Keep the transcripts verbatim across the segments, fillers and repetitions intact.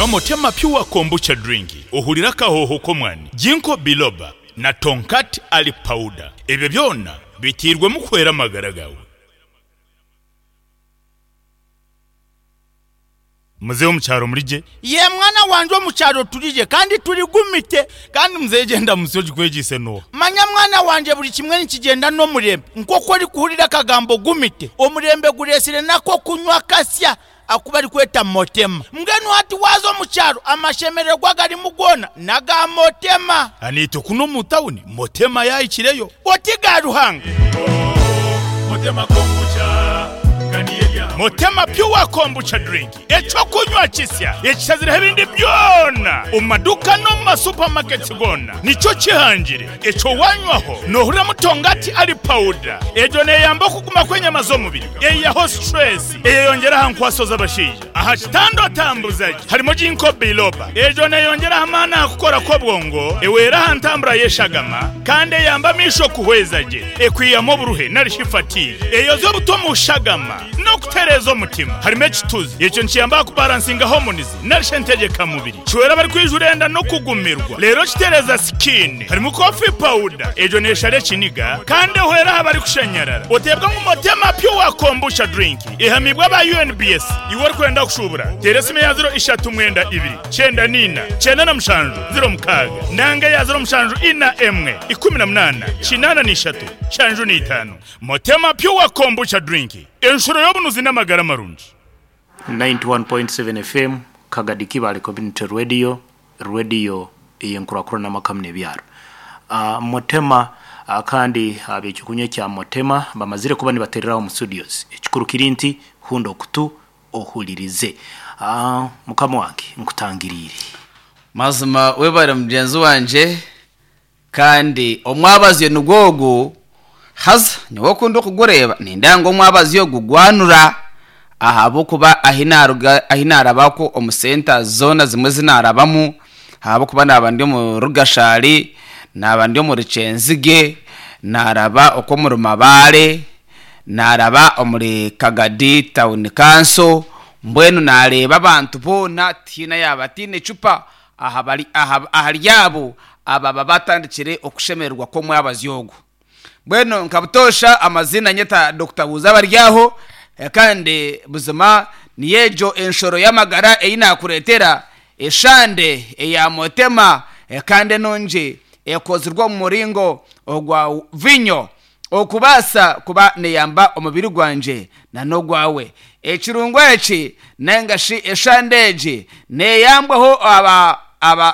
Nywa Motema Pure Kombucha Drink. Ohulira kahoho komwani. Ginkgo biloba na Tonkat ali powder. Ebyo byonna bitirwe mu kwera magaragawe. Muzeo mcharo mrije? Ye mwana wanjwa mcharo turije kandi turi gumite kandi mzee genda musoji kwegise no. Manya mwana wanje buri kimwe nikigenda no murembe. Nkoko ari kuhurira kagambo gumite. Omurembe guresire nako kunywa kasya akubari kweta Motema. Mgenu hati wazo mcharo amashemererwa gari mugona naga Motema. Anito kuno mutawuni Motema yayikireyo. Otiga ruhanga. Oh, Motema kombucha. Motema Pure Kombucha Drink. Echo kunywa kisya. Ekizira ebindi byona. Umaduka no ma supermarket gona. Nicho kihanjire. Echo wanywaho. Nohura mutongati ali powder. Ejo ne yamba kuguma kwenye mazomubiri. Eya ho stress. Eyo yongera hankwasoza abashije. Aha kitando tambuzaji. Harimo Ginkgo biloba. Ejo ne yongera hamana akukora ko bwongo. Ewera hantambura yeshagama. Kande yamba misho kuhwezaje. Ekwiyamo buruhe narishifati. Eyo zo butomu shagama. No kuterezo mutima harimo ekituzi yecho nkiyamba ku balancing hormones narishentegeka mubiri chwera bari kwijurenda no kugumirwa rero kitereza skin harimo coffee powder ejo neshare kiniga kandi hwera habari kushanyarara otebwa mu Motema Pure Kombucha Drink ihamibwa ba U N B S iwor kwenda kushubura teresime ya zero ishatu mwenda ibiri cyenda nina cyenda na mshanju zero mukaga nanga ya zero mshanju ina emwe ikumi na munana kinana nishatu shanju ni itanu Motema Pure Kombucha Drink enshuro yobunuzi n'amagara marunji. ninety-one point seven F M Kagadiki bali community radio radio yenkura na makamne byaro. Uh, Motema uh, kandi abekikunye kya Motema bamazire kuba ni baterera mu studios ekikuru kirinti hundo kutu ohulirize. Uh, mukamo wake nkutangirire mazima webara mjenzi wanje kandi omwabaziye nugogo haza niwo kundo kugoreba nindango mwabaziyo gugwanura ahabo kuba ahinaruga ahinarabako omusenta zona zimwe zinarabamu habo kuba nabandi mu rugashari nabandi mu ricenzige naraba oko mu rumabare naraba omuri Kagadi Town Council mbwenu nareba abantu bona tina yabatine cupa ahabali aharyabo aba batandikire okushemerwa ko mwabaziyogo Bueno nkabutosha amazina nyeta Doctor Buzabaryaho kandi buzima niyejo enshoro yamagara eina kuretera eshande eya Motema kandi nonje ekozirwa mu muringo ogwa vinyo okubasa kuba neyamba omubiri gwanje na nogwawe ekirungo eki nengashi eshandeje neyambwaho aba aba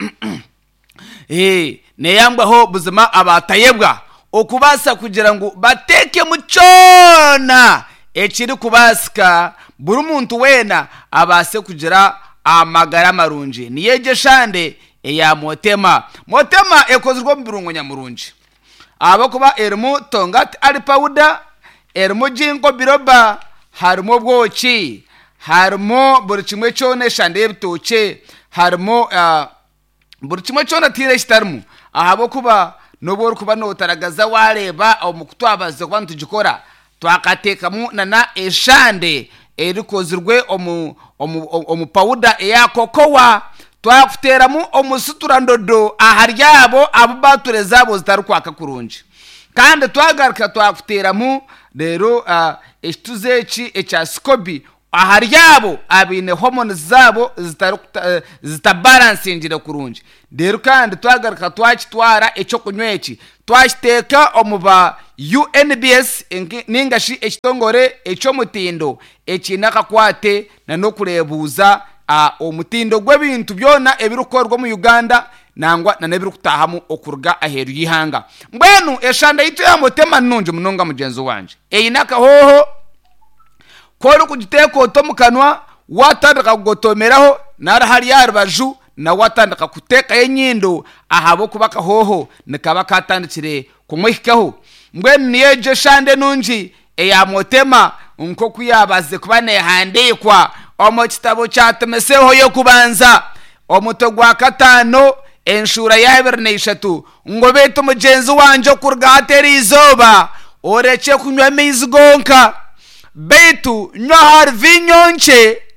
eh neyambwaho buzima abatayebwa okubasa kugira ngo bateke muchona ekiri kubasika buri muntu wena abase kugira amagara marunji niyeje shande eya Motema Motema ekozirwa mu birungo nyamurunji abo kuba erimo Tonkat ali powder erimo Ginkgo biloba harimo bwoki harimo buri kimwe cyone shande ebitoke harimo uh, buri kimwe cyone tire shitarmu ahabo kuba nobor kuba no taragaza wareba omukutwabaze kwantu gikora twakatekamu nana eshande erikozirwe omu omu, omu powder eya kokowa twakuteramu omusuturandodo aharyabo abo baturezabo zitarukwaka kurunji kandi twagaruka twakuteramu rero uh, ekituzeki ekya scoby aharyabo abine hormones zabo zitarukuta uh, zitabalansingira kurunji rero kandi twagaruka twakitwara echo kunyweki twakiteka omuba U N B S ningashi ekitongore echo mutindo ekinaka kwate na no kurebuza uh, omutindo gw'ebintu byona ebirukorwa mu Uganda nangwa na nebirukutahamu okurga aheru yihanga mbwenu eshanda yitu ya Motema nunje munonga mugenzo wanje eyinaka hoho koro kugiteka otomukanwa watandika kugotomeraho nara hari yarubaju na watandika kuteka yenyindo ahabo kubaka hoho nikaba katandikire kumwihikaho mbwenu niyeje shande nunji eya Motema nko kuyabaze kubane handikwa omo kitabo cyatemeseho yo kubanza omuto gwa katano enshura ya ibiri na eshatu ngo beto mugenzi wanje kurga hateri izoba orece kunywa mizi gonka betu nywa har vinyonche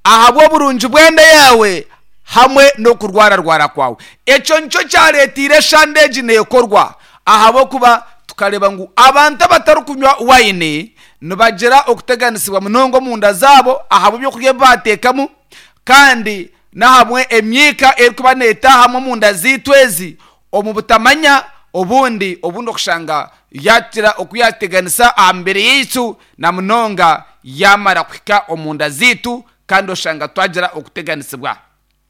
ahabo burunji bwende yawe hamwe no kurwara rwara kwawe eco nco cyaretire shandage nekorwa ahabo kuba tukareba ngo abantu batarukunywa wine nibagera okuteganisibwa munongo munda zabo ahabo byo kurya batekamo kandi nahamwe emyika erikuba neta hamwe munda zitwezi omubutamanya obundi obundo kushanga yatira okuyateganisa ambere yitu na munonga yamara kwika omunda zitu kandi oshanga twagira okuteganisibwa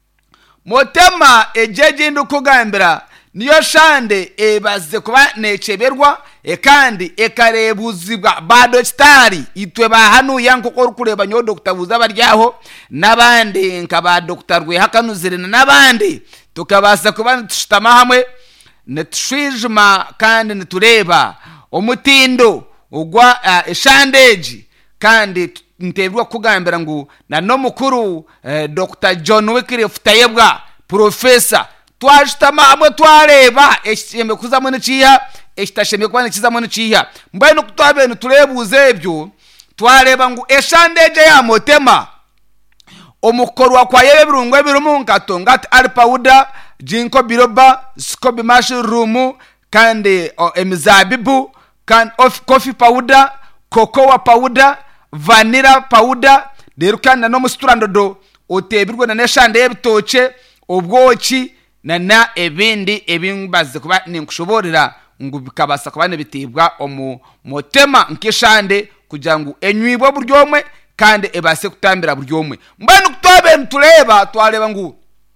Motema ejeje ndukugambira niyo shande ebaze kuba neceberwa e kandi ekarebuzibwa bado stari itwe bahanu yanko korukureba nyo Dr baryaho nabandi nkaba Dr Rwe hakanuzirina nabandi tukabasa kuba tushitama hamwe netshijma kandi netureba omutindo ugwa uh, shandeji kandi ntebwa kugambira ngo na no mukuru uh, Dr John Wycliffe Tayebwa professor twashitama hamwe twareba eshime kuzamo n'iciya eshitasheme kwa n'ikizamo n'iciya mbaye no kutwabene turebuze ebyo twareba ngo eshandeje ya Motema omukorwa kwa yebe birungo birumungato ngati al powder jinko biroba scoby mushroom kandi uh, emizabibu kan of coffee powder cocoa powder vanilla powder derukana no musiturandodo otebirwe na neshande ebitoche obwoki na na ebindi ebimbaze kuba ninkushoborera ngo bikabasa kuba nebitibwa omu Motema nkishande kugira ngo enywibwa buryomwe kandi ebase kutambira buryomwe mbano kutobe mtureba twareba ngo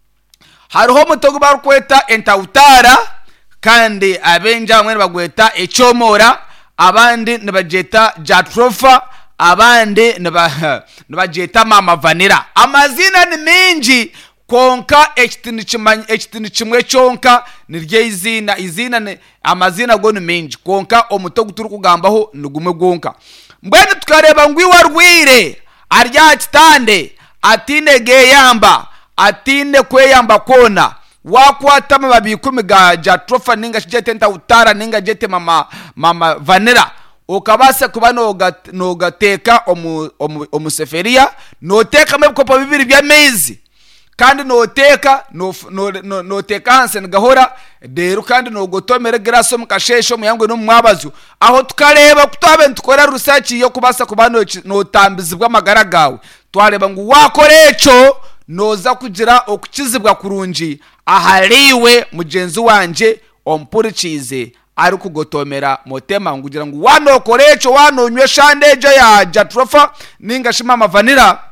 hariho mutogo barukweta entautara kandi abenja bamwe bagweta echomora abandi nibajeta jatrofa abandi nibajeta mama vanira amazina ni mingi konka ekitini kimanye ekitini kimwe cyonka nirye izina izina ne amazina go ni mingi konka omutogo turi kugambaho nugume gonka mbene tukareba ngwi warwire arya kitande atinde ge yamba atinde kweyamba kona wakwata mabikumi ga jatrofa ninga jete entautara ninga jete mama mama vanira ukabasa kuba no gateka omu omuseferia no teka mebikopo bibiri bya mezi kandi no teka no no no teka hansen gahora deru kandi no gotomere graso mukashesho muyangwe no mwabazu aho tukareba kutabe ntukora research yo kubasa kuba no no tambizibwa magara gawe twareba ngo wakorecho noza kugira okukizibwa kurunji ahariwe mugenzi wanje ompurikize ari kugotomera Motema ngugira ngo wano korecho wano nywe shandeje ya jatrofa ninga shima mavanira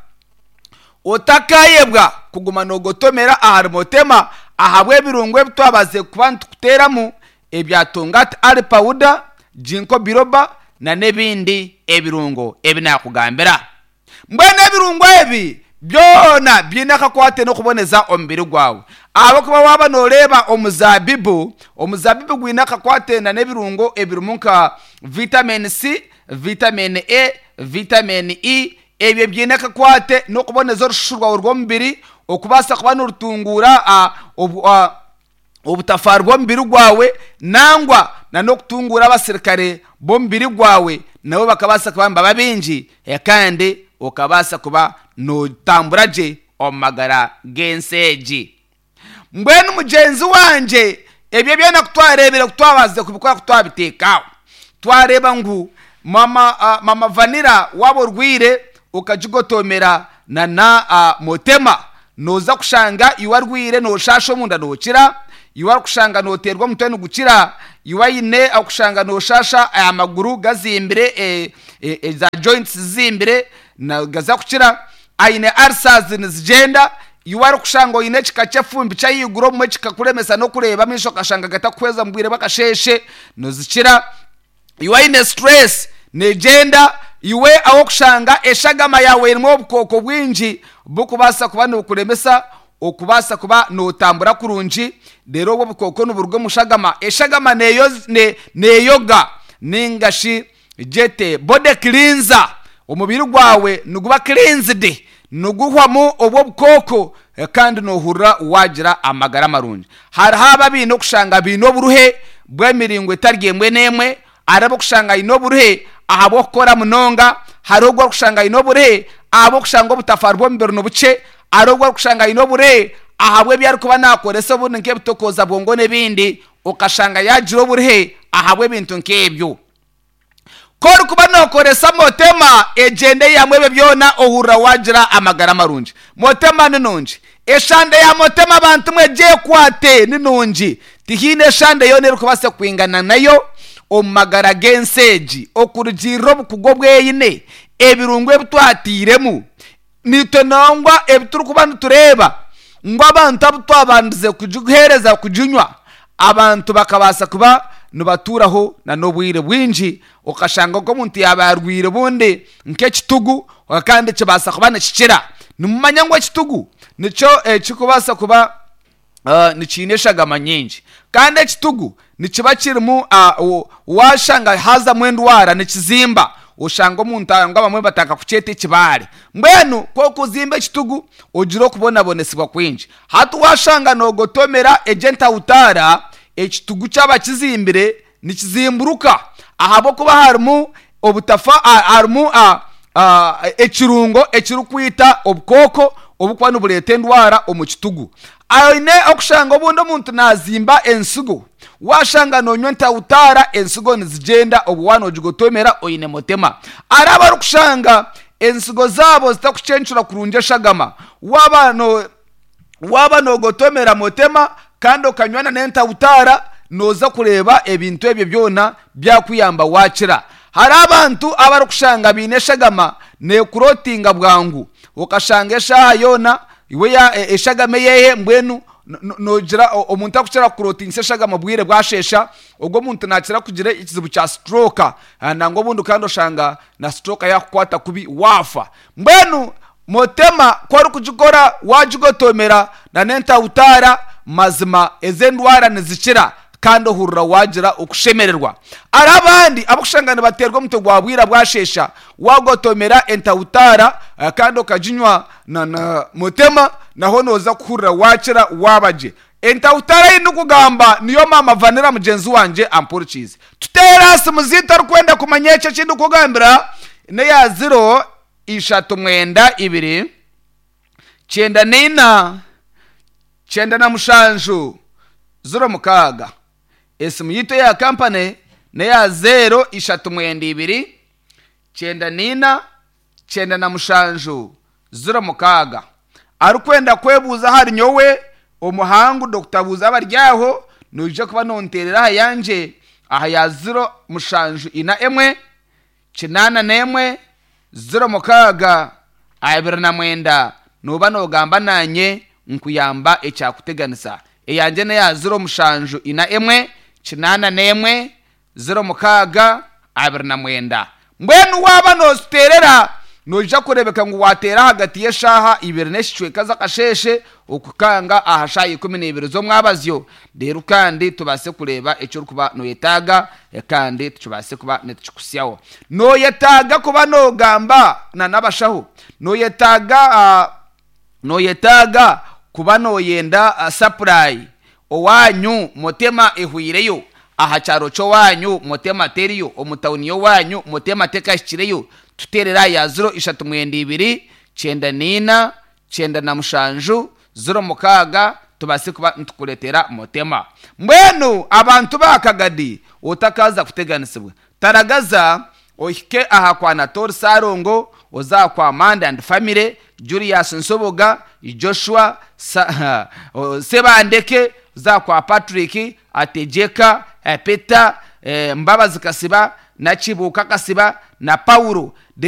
otakayebwa kuguma no gotomera ahari Motema ahabwe birungwe bitwabaze kubantu kuteramu ebyatongata ari powder jinko biroba na nebindi ebirungo ebinakugambira mbene ebirungo ebi byona byinaka kwate no kuboneza ombiri gwawe abo kuba waba noreba omuzabibu omuzabibu gwinaka kwate na nebirungo ebirumunka vitamin C vitamin A vitamin E ebye byinaka kwate no kuboneza rushurwa urwo mbiri okubasa kuba n'urutungura obutafarwa mbiri gwawe nangwa na no kutungura abasirikare bo mbiri gwawe nabo bakabasa kubamba babinji kandi okabasa kuba no tamburaje omagara genseji mbwenu mugenzi wanje ebyo byana kutwarebera kutwabaze kubikora kutwabitekaho twareba ngu mama uh, mama vanira wabo rwire ukajigotomera na na uh, Motema noza kushanga iwarwire no shasho munda no kira iwar kushanga no terwa mutene gukira iwayine akushanga no shasha amaguru gazimbire e, e, e, za joints zimbire na gaza kukira aine arsaz nizigenda iwar kushanga ine chikachefumbi chayiguro mwe chikakuremesa no kureba misho kashanga gatakweza mbwire bakasheshe no zikira iwayine stress negenda iwe aho kushanga eshagama yawe irimo bukoko bwinji bukubasa kuba no kuremesa okubasa kuba no tambura kurunji dero wo bukoko n'uburgo mushagama eshagama neyo ne neyoga ningashi jete body cleanser umubiri gwawe nuguba cleansed nuguhwamo obwo bukoko kandi no hurra wagira amagara marunji har haba bino kushanga bino buruhe bwemiringwe targemwe nemwe arabo kushanga ino buruhe ahabo kora munonga harogwa kushanga ino buruhe abo kushanga obutafari bw'omubiri n'obuce arobwo kushanga ino bure ahabwe byari kuba nakoresa bundi nk'ebitokoza bwongo n'ebindi ukashanga yagira oburihe ahabwe ebintu nk'ebyo kori kuba nokoresa motema egende yamwe byona ohura wagira amagara marungi motema ninungi eshande ya motema abantu mweje kwate ninungi tihine eshande yo neri kubase kwingana nayo omagara genseji okurugiro bukugobweyine ebirungwe bitwatiremu nitonangwa ebituru kuba ntureba ngo abantu abutwabandize kujuhereza kujunywa abantu bakabasa kuba nubaturaho na nobwire bwinji ukashanga ko muntu yabarwire bundi nke kitugu kandi kibasa kuba nakikira numanya ngo kitugu nico ekikubasa kuba uh, nikineshaga manyinji kandi ekitugu nikiba kirimu uh, washanga haza mwendwara nikizimba ushanga umuntu ngo bamwe bataka kucete kibare mbenu ko kuzimba ekitugu ugiro kubona bonesibwa kwinji hatu washanga no gotomera ejenta utara ekitugu cyaba kizimbire nikizimburuka ahabo kuba harimo obutafa harimo ekirungo ekirukwita obukoko obukwa n'uburete ndwara omukitugu ayine okushanga obundo muntu nazimba ensugo washanga nonyonta utara ensugo nizigenda obuwano ojugotomera oyine motema araba rukushanga ensugo zabo zitakucencura kurunje shagama wabano wabano gotomera motema kandi okanywana nenta utara noza kureba ebintu ebyo byona byakuyamba wakira hari abantu abarukushanga bineshagama ne kurotinga bwangu ukashanga esha yona iwe ya eshagame yehe mbwenu nogira omuntu akucira kurotinga eshagama bwire bwashesha ubwo muntu nakira kugira ikizibu cha stroke nango bundu kandi oshanga na stroke yakukwata kubi wafa mbwenu motema kwari kujikora wajigotomera na nenta utara mazima ezendwara nizikira kandi ohurura wagira ukushemererwa arabandi abakushangana baterwa muto gwabwira bwashesha wagotomera entawutara kandi okajinywa na, na motema naho noza kuhurura wakira wabaje entawutara yindi kugamba niyo mama vanira mugenzi wanje ampurchize tutera simuzita rukwenda kumanyecha kindi kugambira ne ya zero ishatu mwenda ibiri cyenda nina cyenda na mushanju zero mukaga esimu yito ya company ne ya zero ishatu mwenda ibiri cyenda nina cyenda na mushanju zero mukaga arukwenda kwebuza hari nyowe umuhangu Dr Buza baryaho nuje kuba nonterera yanje aha ya zero mushanju ina emwe kinana nemwe zero mukaga abiri na mwenda nuba nogamba nanye nkuyamba ecyakuteganisa eyanje ne ya zero mushanju ina emwe kinana nemwe zero mukaga abiri na mwenda mbwenu waba nosterera noja kurebeka ngo watera hagati yeshaha ibiri neshicwe kaza kasheshe ukukanga ahashaye kumi n'ibiri zo mwabazyo rero kandi tubase kureba ecyo kuba no yetaga kandi tubase kuba netukusyaho no yetaga kuba no gamba na nabashaho no yetaga uh, no yetaga kuba no yenda uh, supply owanyu motema ehuireyo aha cyaro cyo wanyu motema teriyo omutawuniyo wanyu motema tekashikireyo tuterera ya zero ishatu mwenda ibiri cyenda nina cyenda na mushanju zero mukaga tubase kuba ntukuletera motema mbwenu abantu bakagadi utakaza kuteganisibwa taragaza ohike aha kwa Nator Sarongo oza kwa Manda and Family Julius Nsoboga Joshua Sa, uh, Sebandeke za kwa Patrick Atejeka Peter eh, Mbabazi Kasiba na Chibuka Kasiba na Paulo